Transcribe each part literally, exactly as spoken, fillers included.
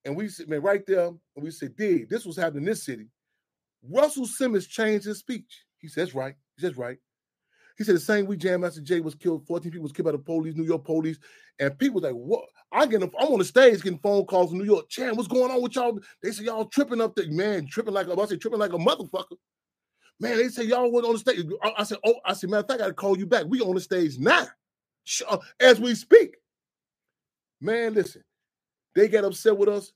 and we said, man, right there, and we said, dig, this was happening in this city. Russell Simmons changed his speech. He says, right. He says, right. He said the same week Jam Master Jay was killed, fourteen people was killed by the police, New York police, and people like, what? I get, I'm on the stage getting phone calls from New York. Jam, what's going on with y'all? They say y'all tripping up there, man, tripping like a, I say tripping like a motherfucker. Man, they say y'all went on the stage. I, I said, oh, I said, matter of fact, I gotta call you back. We on the stage now, as we speak. Man, listen, they get upset with us.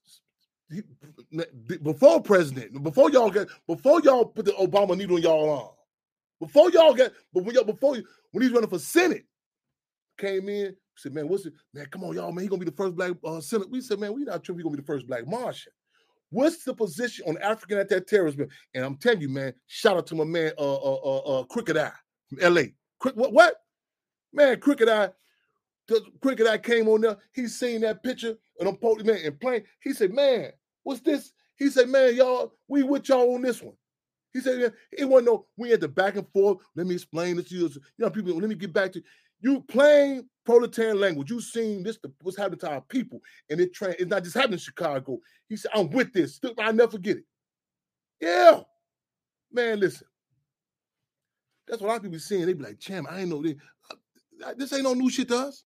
Before president, before y'all get, before y'all put the Obama needle in y'all arm. Before y'all get, but when y'all, before when he's running for Senate, came in, said, man, what's it? Man, come on, y'all, man, he's gonna be the first black uh, Senate. We said, man, we not sure he's gonna be the first black Martian. What's the position on African anti-terrorism? And I'm telling you, man, shout out to my man, uh, uh, uh, uh Crooked Eye from L A. Quick, what, what? Man, Crooked Eye, Crooked Eye came on there. He seen that picture of them police man and playing. He said, man, what's this? He said, man, y'all, we with y'all on this one. He said, yeah, it wasn't no, we had the back and forth. Let me explain this to you. You know, people, let me get back to you plain proletarian language. You seen this, what's happening to our people. And it tra- it's not just happening in Chicago. He said, I'm with this. I'll never forget it. Yeah. Man, listen. That's what a lot of people seeing. They be like, Cham, I ain't know this. This ain't no new shit to us.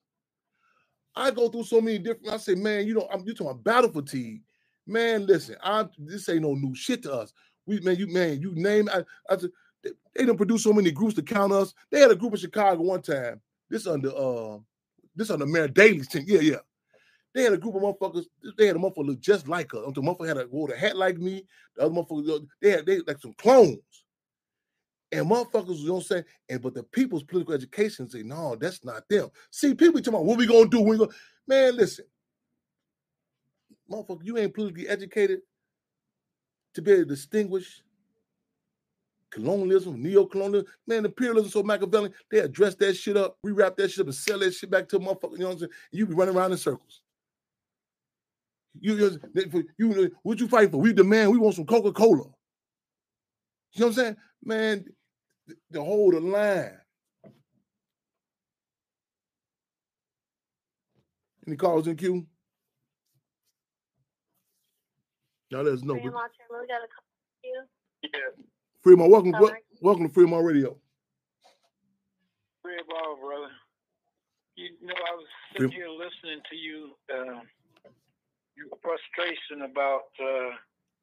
I go through so many different, I say, man, you know, I'm you talking about battle fatigue. Man, listen, I this ain't no new shit to us. We man, you man, you name I, I they, they done produce so many groups to count us. They had a group in Chicago one time. This under uh this under Mayor Daley's team. Yeah, yeah. They had a group of motherfuckers. They had a motherfucker look just like us. The motherfucker had a wore a hat like me. The other motherfuckers, they had they like some clones. And motherfuckers, you know what I'm saying? And but the people's political education say, no, that's not them. See, people talking about what we gonna do when we go. Man, listen, motherfucker, you ain't politically educated to be able to distinguish colonialism, neo-colonialism. Man, imperialism so Machiavellian, they address that shit up, rewrap that shit up, and sell that shit back to a motherfucker, you know what I'm saying? And you be running around in circles. You, you, you, what you fighting for? We demand, we want some Coca-Cola. You know what I'm saying? Man, to hold the line. Any calls in queue? Now let us know. Fremont, we got a call you. Yeah. Fremont, welcome, wel- welcome to Fremont Radio. Fremont, brother. You know, I was sitting here listening to you, uh, your frustration about uh,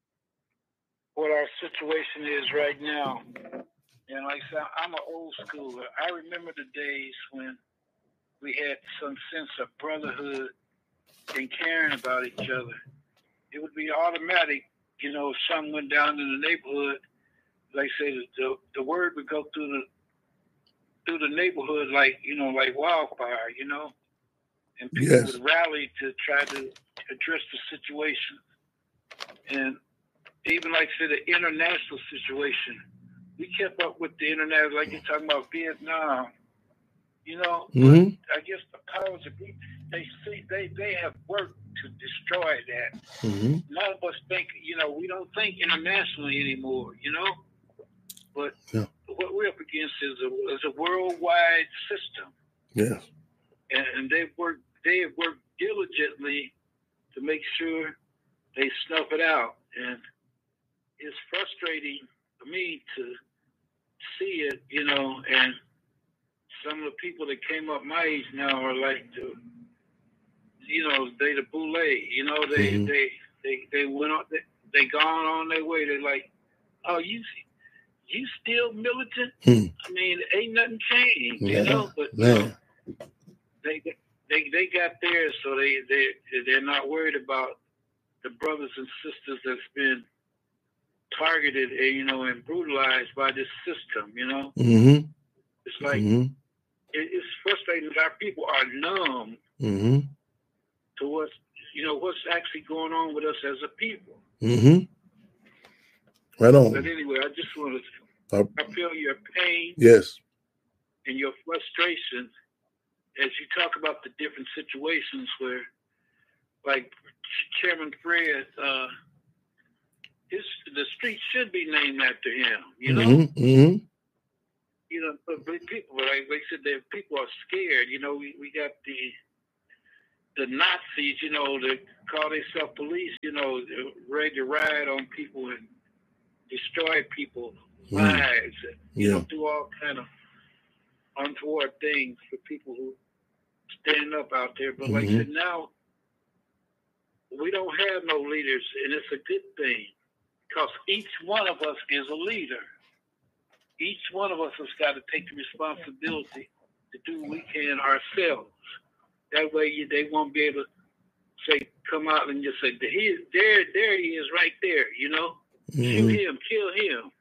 what our situation is right now. And like I said, I'm an old schooler. I remember the days when we had some sense of brotherhood and caring about each other. It would be automatic, you know, if something went down in the neighborhood, like say the the word would go through the through the neighborhood like, you know, like wildfire, you know, and people yes. would rally to try to address the situation. And even like say the international situation, we kept up with the internet, like you're talking about Vietnam, you know. Mm-hmm. I guess the powers of people, they see they they have worked to destroy that. Mm-hmm. None of us think, you know, we don't think internationally anymore, you know. But yeah. what we're up against is a is a worldwide system. Yes. And, and they've worked they have worked diligently to make sure they snuff it out. And it's frustrating for me to see it, you know, and some of the people that came up my age now are like the, you know, they the boule, you know, they mm-hmm. they, they they went on, they, they gone on their way. They're like, oh, you you still militant? Hmm. I mean, ain't nothing changed, yeah. you know. But you know, they they they got theirs, so they they they're not worried about the brothers and sisters that's been targeted, you know, and brutalized by this system, you know. Mm-hmm. It's like mm-hmm. it, it's frustrating that our people are numb mm-hmm. to what's, you know, what's actually going on with us as a people. Mm-hmm. Right on. But anyway, I just wanted to, uh, I feel your pain. Yes. And your frustration as you talk about the different situations where, like Chairman Fred, uh, his the street should be named after him. You know. Mm-hmm. Mm-hmm. You know, but people, like they said, that people are scared. You know, we, we got the the Nazis, you know, that call themselves police, you know, ready to ride on people and destroy people's mm. lives, and, you yeah. know, do all kind of untoward things for people who stand up out there. But mm-hmm. like I said, now we don't have no leaders, and it's a good thing because each one of us is a leader. Each one of us has got to take the responsibility to do what we can ourselves. That way you, they won't be able to say, come out and just say, there, there, there he is right there, you know? Mm-hmm. Shoot him, kill him.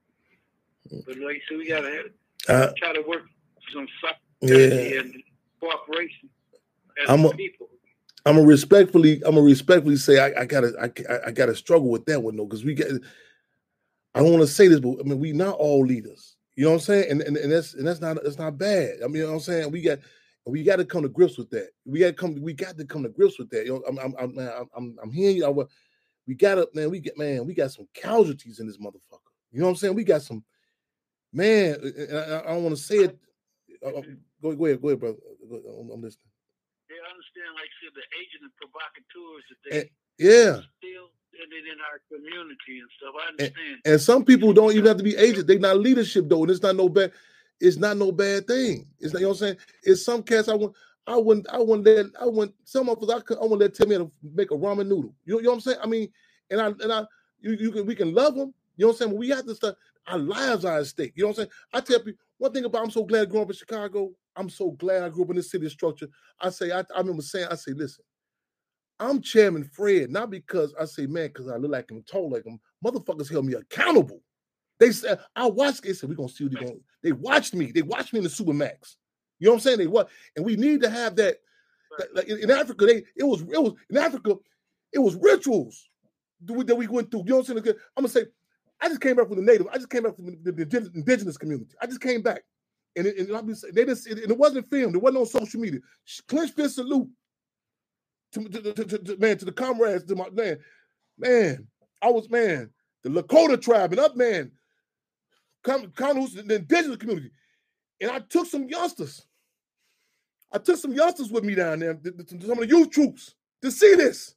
But like so we got to uh, try to work some solidarity yeah. and cooperation as I'm a, people. I'm a respectfully, I'm a respectfully say I, I gotta, I, I gotta struggle with that one though, because we get. I don't want to say this, but I mean we not all leaders. You know what I'm saying? And and, and that's and that's not that's not bad. I mean, you know what I'm saying? We got we got to come to grips with that. We got to come. We got to come to grips with that. You know, I'm I'm I'm I'm, I'm, I'm hearing you. Know, we got to man. We get man. We got some casualties in this motherfucker. You know what I'm saying? We got some man. I, I don't want to say it. Go go ahead, go ahead, brother. I'm listening. They understand, like I said, the agent and provocateurs that they and, yeah still in our community and stuff. I understand. And, and some people don't even have to be agents. They not leadership though, and it's not no bad. It's not no bad thing. It's not, you know what I'm saying. It's some cats I want. I wouldn't. I wouldn't let. I wouldn't. Some of us. I could. I wouldn't let Timmy to make a ramen noodle. You know, you know what I'm saying. I mean, and I and I. You, you can. We can love them. You know what I'm saying. But we have to start. Our lives are at stake. You know what I'm saying. I tell people one thing about. I'm so glad growing up in Chicago. I'm so glad I grew up in this city structure. I say. I, I remember saying. I say, listen. I'm Chairman Fred, not because I say, man, because I look like him, tall like him. Motherfuckers held me accountable. They said, I watched, they said, we're going to see what they're going to. They watched me. They watched me in the Supermax. You know what I'm saying? They what? And we need to have that. that like in, in Africa, they it was, it was, in Africa, it was rituals that we, that we went through. You know what I'm saying? I'm going to say, I just came back from the native. I just came back from the, the, the indigenous community. I just came back. And, it, and I'll be saying, they just, and it wasn't filmed. It wasn't on social media. Clinch fist salute. To, to, to, to, man, to the comrades, to my man, man, I was man, the Lakota tribe and up man, come, come who's the indigenous community, and I took some youngsters. I took some youngsters with me down there, to, to some of the youth troops, to see this,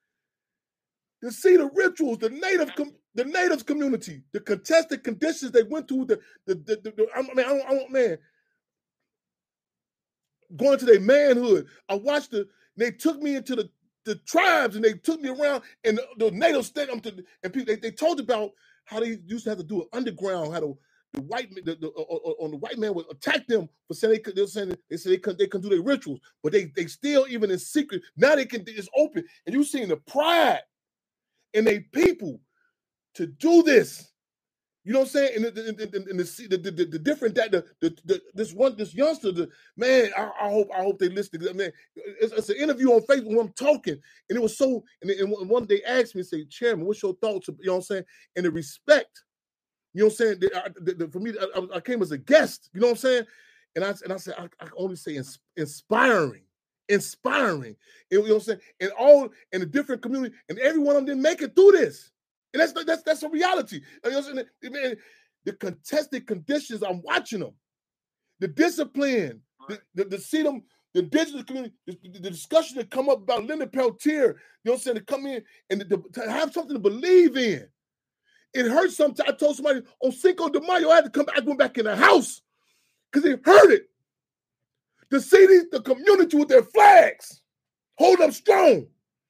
to see the rituals, the native, com, the natives community, the contested conditions they went through. The, the, the, the, the I mean, I don't, I don't, man, going to their manhood. I watched the. They took me into the, the tribes and they took me around and the, the native state um, to, and people they, they told about how they used to have to do it underground, how the, the white the, the, uh, on the white man would attack them for saying they could. They were saying they said they couldn't they couldn't do their rituals, but they they still even in secret now they can. It's open and you seeing the pride in they people to do this. You know what I'm saying? And the, the, the, the, the, the, the different that the, the, the this one this youngster, the man, I, I hope I hope they listen. Man, it's, it's an interview on Facebook where I'm talking, and it was so. And, and one day they asked me, say, Chairman, what's your thoughts? You know what I'm saying? And the respect, you know what I'm saying? The, I, the, the, for me, I, I came as a guest. You know what I'm saying? And I and I said I, I can only say ins, inspiring, inspiring. You know what I'm saying? And all in the different community, and every one of them didn't make it through this. And that's that's that's a reality. You know, the, the contested conditions, I'm watching them. The discipline, the, the, the see them, the indigenous community, the, the discussion that come up about Linda Peltier, you know what I'm saying, to come in and to, to have something to believe in. It hurt sometimes. I told somebody on Cinco de Mayo, I had to come back, I went back in the house because it hurt it. To see the, the community with their flags, hold up strong.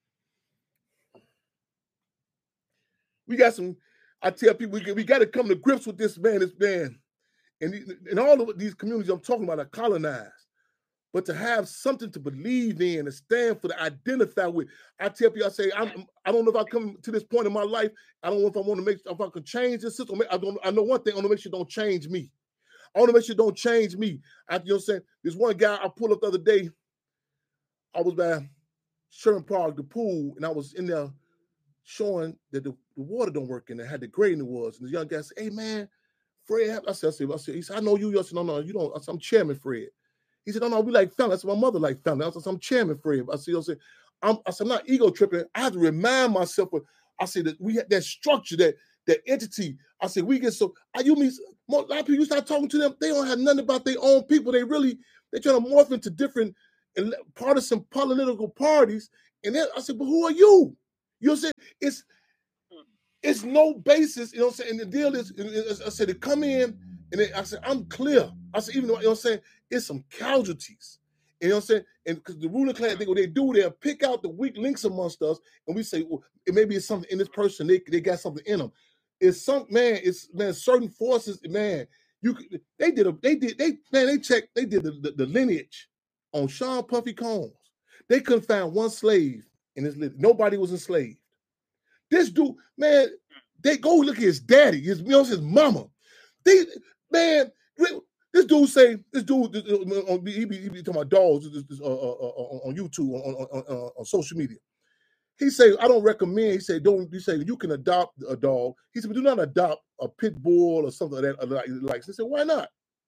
We got some, I tell people, we, we got to come to grips with this man, this man. And, and all of these communities I'm talking about are colonized. But to have something to believe in and stand for, to identify with. I tell people, I say, I'm, I don't know if I come to this point in my life, I don't know if I want to make, if I can change this system. I don't. I know one thing, I want to make sure it don't change me. I want to make sure it don't change me. I, you know what I'm saying? There's one guy I pulled up the other day. I was by Sherman Park, the pool, and I was in there showing that the, the water don't work in there, had the grade in the was. And the young guy said, hey, man, Fred, I said, I said, I said, he said, I know you. I said, no, no, you don't. I said, I'm Chairman Fred. He said, no, no, we like family. I said, my mother like family. I said, I'm Chairman Fred. I said, I said, I'm, I said, I'm not ego tripping. I have to remind myself of, I said, that we had that structure, that that entity. I said, we get so, I, you mean, a lot of people, you start talking to them, they don't have nothing about their own people. They really, they're trying to morph into different partisan political parties. And then I said, but who are you? You know what I'm saying? It's it's no basis, you know what I'm saying? And the deal is, I said, to come in, and then I said, I'm clear. I said, even though, you know what I'm saying, it's some casualties. You know what I'm saying? And because the ruling class, they, what they do, they'll pick out the weak links amongst us, and we say, well, it maybe it's something in this person, they, they got something in them. It's some, man, it's, man, certain forces, man, you they did, a, they did, they, man, they checked, they did the, the, the lineage on Sean Puffy Combs. They couldn't find one slave in his lineage. Nobody was enslaved. This dude, man, they go look at his daddy, his, you know, his mama. They, man, this dude say, this dude, this, uh, he, be, he be talking about dogs this, this, uh, uh, uh, on YouTube, on, on, on, on social media. He say, I don't recommend, he said, don't, he say, you can adopt a dog. He said, but do not adopt a pit bull or something like that. Like, like. He said, why not?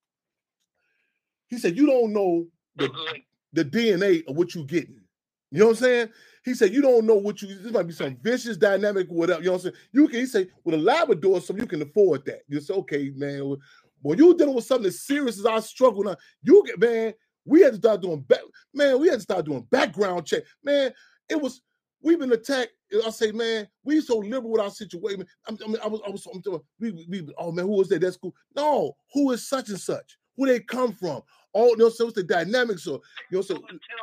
He said, you don't know the, the D N A of what you're getting. You know what I'm saying? He said, you don't know what you, this might be some vicious dynamic or whatever. You know what I'm saying? You can, he said, with a Labrador, something you can afford that. You say, okay, man, when you're dealing with something as serious as I struggle now, you get, man, we had to start doing, back, man, we had to start doing background check. Man, it was, we've been attacked. I say, man, we so liberal with our situation. I mean, I was, I was, I'm doing, we, we, oh man, who is that? That's cool. No, who is such and such? Who they come from? All, you know, so what's the dynamics of, you know, so.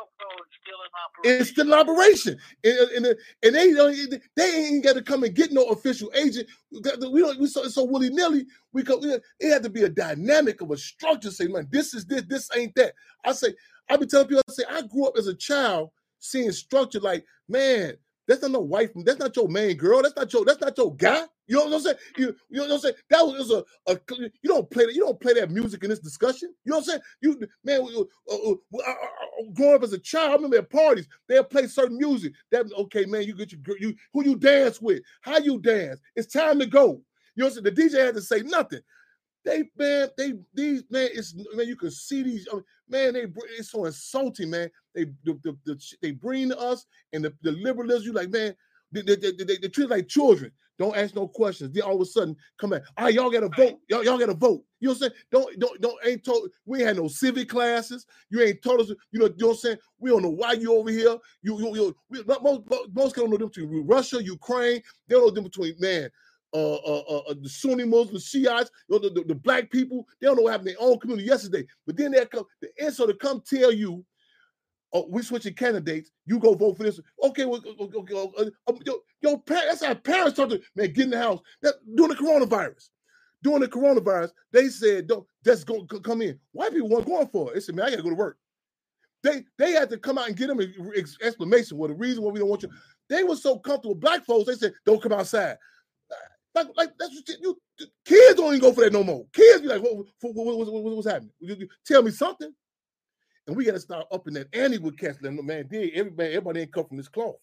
It's still in operation, and, and, and they don't. They ain't got to come and get no official agent. We don't. We so, so willy nilly. We go. It had to be a dynamic of a structure. Say, man, this is this. This ain't that. I say. I be telling people. I say, I grew up as a child seeing structure like, man, that's not no wife. That's not your main girl. That's not your. That's not your guy. You know what I'm saying? You, you know what I'm saying? That was a, a. You don't play that. You don't play that music in this discussion. You know what I'm saying? You man, uh, uh, uh, growing up as a child, I remember at parties they'll play certain music. That okay, man. You get your you who you dance with, how you dance. It's time to go. You know what I'm saying? The D J had to say nothing. They man, they these man, it's man. You can see these I mean, man. They it's so insulting, man. They the, the, the, they bring to us and the, the liberalism. You like man. They, they, they, they, they treat like children. Don't ask no questions. Then all of a sudden come back. All right, y'all got to vote. Y'all, y'all got to vote. You know what I'm saying? Don't, don't, don't, ain't told, we ain't had no civic classes. You ain't told us, you know, you know what I'm saying? We don't know why you over here. You, you, you we, most, most don't know them between Russia, Ukraine. They don't know them between, man, uh, uh, uh, the Sunni Muslims, the Shiites, you know, the, the, the black people. They don't know what happened in their own community yesterday. But then they come, the answer to come tell you, oh, we switching candidates. You go vote for this. Okay, well, okay, uh, uh, your, your parents, that's how parents talk to man. Get in the house. That, during the coronavirus, during the coronavirus, they said, "Don't just go come in." White people weren't going for it. They said, "Man, I got to go to work." They they had to come out and get them an explanation. Well, the reason why we don't want you. They were so comfortable. Black folks, they said, "Don't come outside." Like, like that's what you, you kids don't even go for that no more. Kids be like, "What, what, what, what, what what's happening? You, you, tell me something." And we got to start upping that ante with cats. Man, dig, everybody, everybody ain't come from this cloth.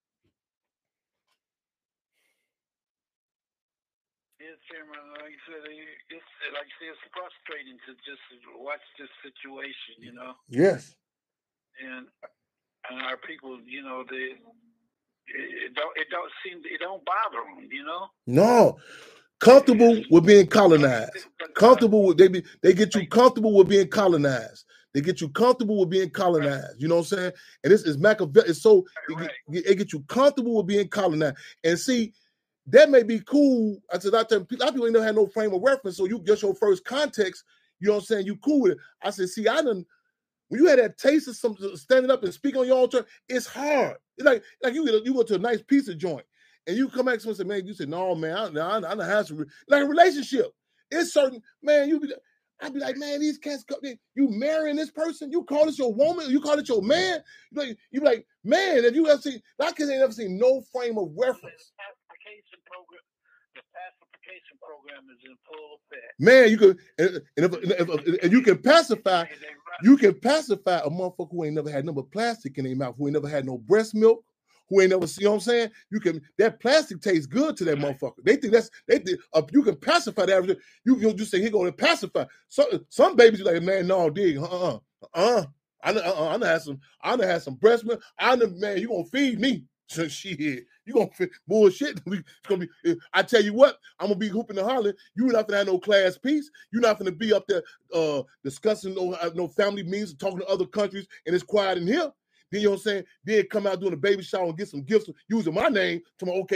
Yes, Chairman. Like you said, it's like you said, it's frustrating to just watch this situation. You know. Yes. And and our people, you know, they it don't it don't seem it don't bother them. You know. No. Comfortable with being colonized. Comfortable with they be they get you comfortable with being colonized. They get you comfortable with being colonized. You know what I'm saying? And this is Machiavelli. It's so right. it, it get you comfortable with being colonized. And see, that may be cool. I said, a lot of people ain't never had no frame of reference. So you get your first context. You know what I'm saying? You cool with it. I said, see, I done when you had that taste of something standing up and speaking on your own turn, it's hard. It's like like you you go to a nice pizza joint and you come back to someone and say, man, you said, no, man, I, I, I don't have some like a relationship. It's certain, man, you be I'd be like, man, these cats, you marrying this person? You call this your woman? You call it your man? You like, you be like, man, have you ever seen, that kid ain't ever seen no frame of reference. The pacification program, the pacification program is in full effect. Man, you could, and, and, if, if, if, and you can pacify, you can pacify a motherfucker who ain't never had no plastic in their mouth, who ain't never had no breast milk, who ain't never, you know what I'm saying? You can, that plastic tastes good to that motherfucker. They think that's, they think, uh, you can pacify that. You you just say, here go to pacify. So, some babies, you like, man, no, dig, uh-uh, uh-uh. I know, uh-uh, I know had some, I know had some breast milk. I know, man, you gonna feed me. So shit, you gonna fit bullshit. It's gonna be. I tell you what, I'm gonna be hooping and hollering. You not gonna have no class peace. You're not gonna be up there uh, discussing no no family meetings, talking to other countries, and it's quiet in here. Then you know what I'm saying? Then come out doing a baby shower and get some gifts using my name to my okay.